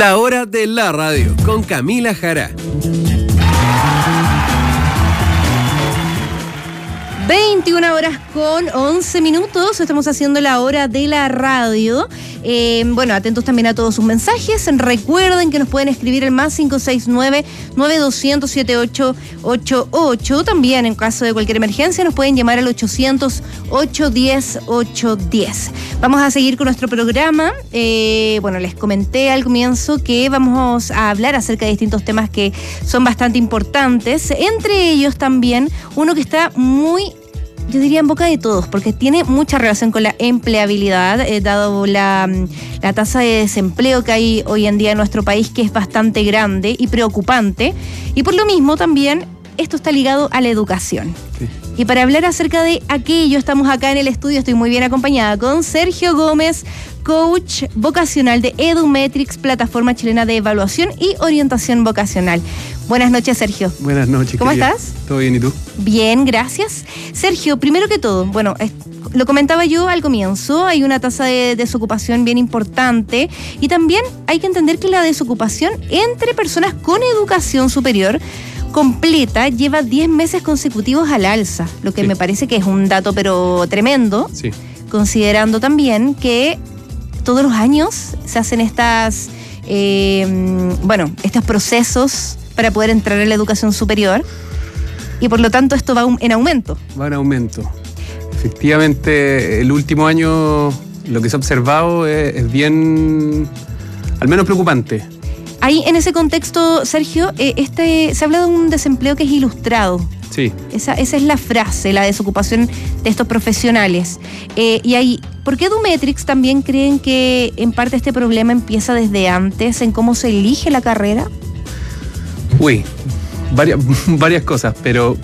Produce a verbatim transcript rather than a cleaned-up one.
La hora de la radio con Camila Jara. veintiuna horas con once minutos, estamos haciendo la hora de la radio. Eh, bueno, atentos también a todos sus mensajes. Recuerden que nos pueden escribir el más cinco seis nueve, nueve dos cero cero, siete ocho ocho ocho. También en caso de cualquier emergencia nos pueden llamar al ochocientos, ochocientos diez, ochocientos diez. Vamos a seguir con nuestro programa. Eh, bueno, les comenté al comienzo que vamos a hablar acerca de distintos temas que son bastante importantes. Entre ellos también uno que está muy, yo diría, en boca de todos, porque tiene mucha relación con la empleabilidad, eh, dado la, la tasa de desempleo que hay hoy en día en nuestro país, que es bastante grande y preocupante. Y por lo mismo también esto está ligado a la educación. Sí. Y para hablar acerca de aquello, estamos acá en el estudio, estoy muy bien acompañada con Sergio Gómez, coach vocacional de Edumetrics, plataforma chilena de evaluación y orientación vocacional. Buenas noches, Sergio. Buenas noches. ¿Cómo querida. estás? ¿Todo bien y tú? Bien, gracias. Sergio, primero que todo, bueno, es, lo comentaba yo al comienzo, hay una tasa de desocupación bien importante y también hay que entender que la desocupación entre personas con educación superior completa lleva diez meses consecutivos al alza, lo que sí me parece que es un dato pero tremendo, sí, considerando también que todos los años se hacen estas, eh, bueno, estos procesos para poder entrar a la educación superior y por lo tanto esto va en aumento. Va en aumento. Efectivamente, el último año lo que se ha observado es, es bien, al menos preocupante. Ahí, en ese contexto, Sergio, eh, este, se habla de un desempleo que es ilustrado. Sí. Esa, esa es la frase, la desocupación de estos profesionales. Eh, y ahí, ¿por qué Edumetrics también creen que en parte este problema empieza desde antes, en cómo se elige la carrera? Uy, varias, varias cosas, pero